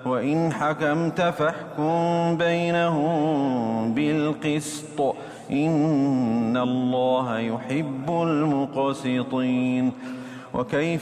وإن حكمت فاحكم بينهم بالقسط إن الله يحب المقسطين. وكيف